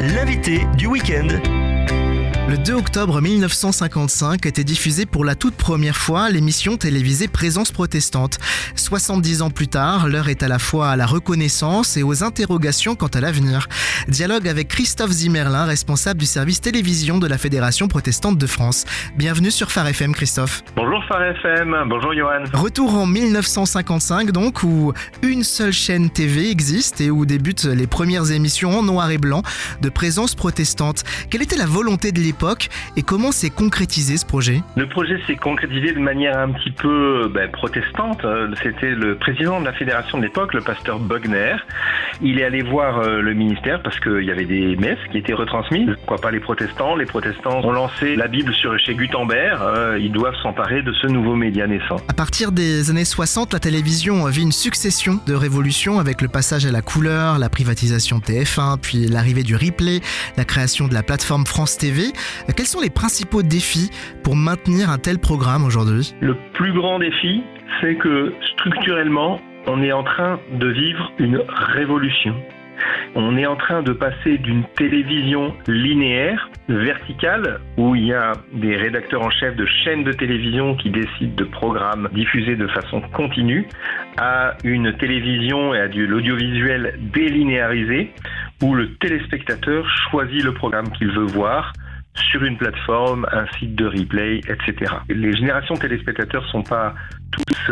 l'invité du week-end. Le 2 octobre 1955 était diffusée pour la toute première fois l'émission télévisée Présence protestante. 70 ans plus tard, l'heure est à la fois à la reconnaissance et aux interrogations quant à l'avenir. Dialogue avec Christophe Zimmerlin, responsable du service télévision de la Fédération protestante de France. Bienvenue sur Phare FM, Christophe. Bonjour Phare FM, bonjour Johan. Retour en 1955 donc, où une seule chaîne TV existe et où débutent les premières émissions en noir et blanc de Présence protestante. Quelle était la volonté de l'époque et comment s'est concrétisé ce projet ? Le projet s'est concrétisé de manière un petit peu protestante. C'était le président de la fédération de l'époque, le pasteur Bogner. Il est allé voir le ministère parce qu'il y avait des messes qui étaient retransmises. Pourquoi pas les protestants ? Les protestants ont lancé la Bible chez Gutenberg. Ils doivent s'emparer de ce nouveau média naissant. À partir des années 60, la télévision vit une succession de révolutions avec le passage à la couleur, la privatisation de TF1, puis l'arrivée du replay, la création de la plateforme France TV. Quels sont les principaux défis pour maintenir un tel programme aujourd'hui ? Le plus grand défi, c'est que structurellement, on est en train de vivre une révolution. On est en train de passer d'une télévision linéaire, verticale, où il y a des rédacteurs en chef de chaînes de télévision qui décident de programmes diffusés de façon continue, à une télévision et à l'audiovisuel délinéarisé, où le téléspectateur choisit le programme qu'il veut voir sur une plateforme, un site de replay, etc. Les générations de téléspectateurs sont pas tous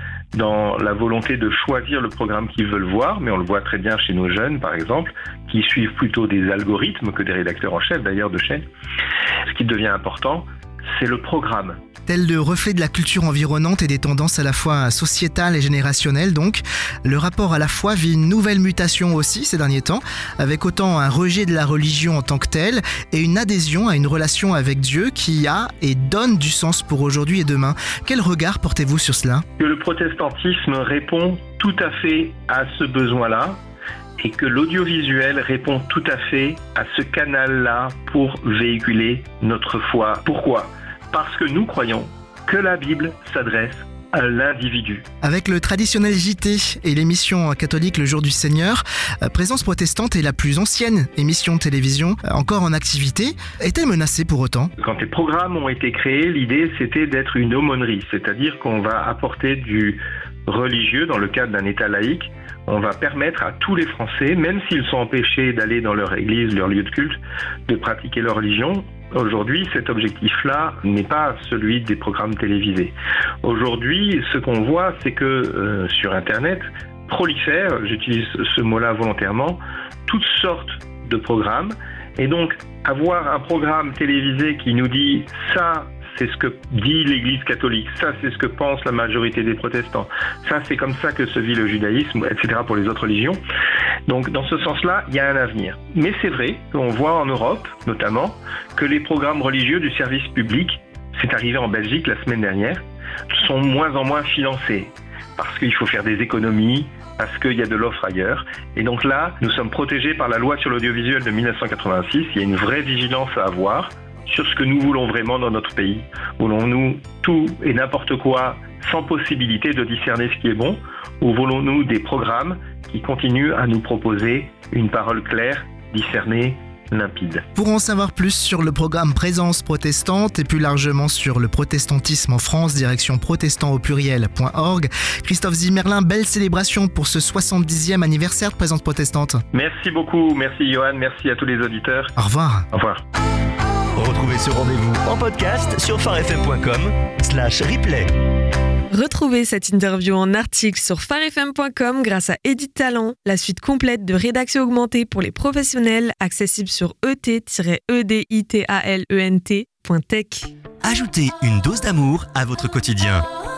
dans la volonté de choisir le programme qu'ils veulent voir, mais on le voit très bien chez nos jeunes, par exemple, qui suivent plutôt des algorithmes que des rédacteurs en chef, d'ailleurs, de chaînes. Ce qui devient important, c'est le programme. Tel le reflet de la culture environnante et des tendances à la fois sociétales et générationnelles donc, le rapport à la foi vit une nouvelle mutation aussi ces derniers temps, avec autant un rejet de la religion en tant que telle et une adhésion à une relation avec Dieu qui a et donne du sens pour aujourd'hui et demain. Quel regard portez-vous sur cela ? Que le protestantisme répond tout à fait à ce besoin-là, et que l'audiovisuel répond tout à fait à ce canal-là pour véhiculer notre foi. Pourquoi ? Parce que nous croyons que la Bible s'adresse à l'individu. Avec le traditionnel JT et l'émission catholique Le Jour du Seigneur, Présence protestante est la plus ancienne émission de télévision encore en activité. Est-elle menacée pour autant ? Quand les programmes ont été créés, l'idée c'était d'être une aumônerie, c'est-à-dire qu'on va apporter du religieux dans le cadre d'un État laïque. On va permettre à tous les Français, même s'ils sont empêchés d'aller dans leur église, leur lieu de culte, de pratiquer leur religion. Aujourd'hui, cet objectif-là n'est pas celui des programmes télévisés. Aujourd'hui, ce qu'on voit, c'est que sur Internet, prolifèrent, j'utilise ce mot-là volontairement, toutes sortes de programmes. Et donc, avoir un programme télévisé qui nous dit « ça, c'est ce que dit l'Église catholique, ça c'est ce que pense la majorité des protestants, ça c'est comme ça que se vit le judaïsme, etc. pour les autres religions ». Donc dans ce sens-là, il y a un avenir. Mais c'est vrai qu'on voit en Europe, notamment, que les programmes religieux du service public, c'est arrivé en Belgique la semaine dernière, sont moins en moins financés. Parce qu'il faut faire des économies, parce qu'il y a de l'offre ailleurs. Et donc là, nous sommes protégés par la loi sur l'audiovisuel de 1986, il y a une vraie vigilance à avoir sur ce que nous voulons vraiment dans notre pays. Voulons-nous tout et n'importe quoi sans possibilité de discerner ce qui est bon, ou voulons-nous des programmes qui continuent à nous proposer une parole claire, discernée, limpide. Pour en savoir plus sur le programme Présence protestante et plus largement sur le protestantisme en France, direction protestantaupluriel.org. Christophe Zimmerlin, belle célébration pour ce 70e anniversaire de Présence protestante. Merci beaucoup, merci Johan, merci à tous les auditeurs. Au revoir. Au revoir. Retrouvez ce rendez-vous en podcast sur pharefm.com/replay. Retrouvez cette interview en article sur pharefm.com grâce à Edit Talent, la suite complète de rédaction augmentée pour les professionnels, accessible sur et-editalent.tech. Ajoutez une dose d'amour à votre quotidien.